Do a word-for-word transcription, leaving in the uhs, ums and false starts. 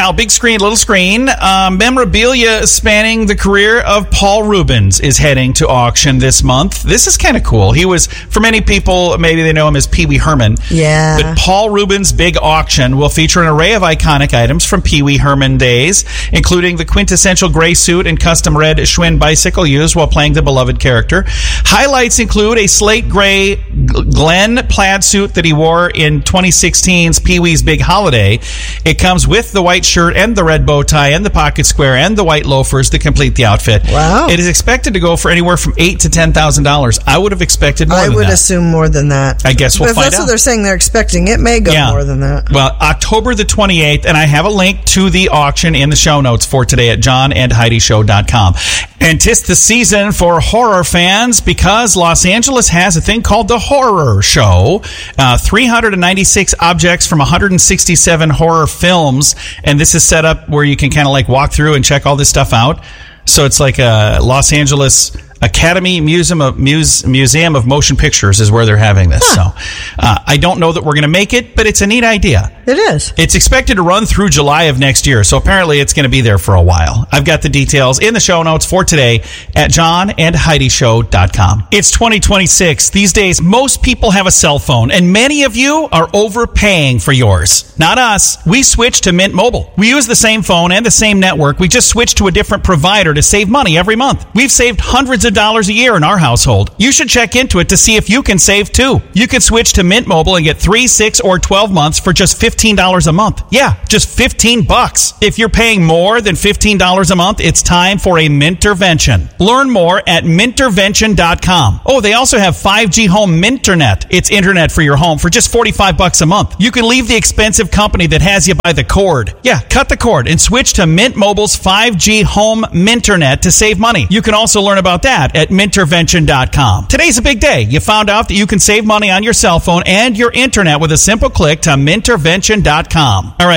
Now, big screen, little screen. Um, memorabilia spanning the career of Paul Reubens is heading to auction this month. This is kind of cool. He was, for many people, maybe they know him as Pee Wee Herman. Yeah. But Paul Reubens' big auction will feature an array of iconic items from Pee Wee Herman days, including the quintessential gray suit and custom red Schwinn bicycle used while playing the beloved character. Highlights include a slate gray Glenn plaid suit that he wore in twenty sixteen's Pee Wee's Big Holiday. It comes with the white shirt and the red bow tie and the pocket square and the white loafers to complete the outfit. Wow. It is expected to go for anywhere from eight to ten thousand dollars. I would have expected more I than would that. assume more than that. I guess we'll but if find that's out. what they're saying they're expecting, it may go Yeah. more than that. Well, October the twenty-eighth, and I have a link to the auction in the show notes for today at john and heidi show dot com. And 'tis the season for horror fans because Los Angeles has a thing called the Horror Show. Uh, three hundred ninety-six objects from one hundred sixty-seven horror films, and this is set up where you can kind of like walk through and check all this stuff out. So it's like a Los Angeles Academy Museum of Muse, Museum of Motion Pictures is where they're having this. Huh. So uh, I don't know that we're going to make it, but it's a neat idea. It is. It's expected to run through July of next year, so apparently it's going to be there for a while. I've got the details in the show notes for today at john and heidi show dot com. It's twenty twenty-six. These days, most people have a cell phone, and many of you are overpaying for yours. Not us. We switched to Mint Mobile. We use the same phone and the same network. We just switched to a different provider to save money every month. We've saved hundreds of dollars a year in our household. You should check into it to see if you can save too. You can switch to Mint Mobile and get three, six, or twelve months for just fifteen dollars a month. Yeah, just fifteen bucks. If you're paying more than fifteen dollars a month, it's time for a Mintervention. Learn more at mintervention dot com. Oh, they also have five G Home Minternet. It's internet for your home for just forty-five bucks a month. You can leave the expensive company that has you by the cord. Yeah, cut the cord and switch to Mint Mobile's five G Home Minternet to save money. You can also learn about that at mintervention dot com. Today's a big day. You found out that you can save money on your cell phone and your internet with a simple click to mintervention dot com. All right.